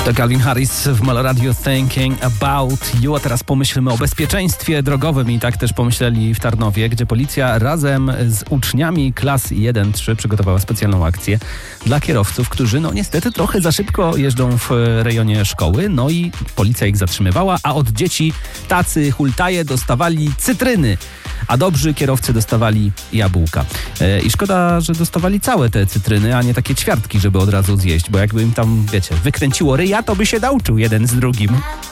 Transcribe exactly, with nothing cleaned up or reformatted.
To Calvin Harris w Meloradio Thinking About You. A teraz pomyślmy o bezpieczeństwie drogowym i tak też pomyśleli w Tarnowie, gdzie policja razem z uczniami klas jeden trzy przygotowała specjalną akcję dla kierowców, którzy no niestety trochę za szybko jeżdżą w rejonie szkoły. No i policja ich zatrzymywała, a od dzieci tacy hultaje dostawali cytryny, a dobrzy kierowcy dostawali jabłka. E, I szkoda, że dostawali całe te cytryny, a nie takie ćwiartki, żeby od razu zjeść, bo jakby im tam, wiecie, wykręciło ryja, to by się nauczył jeden z drugim.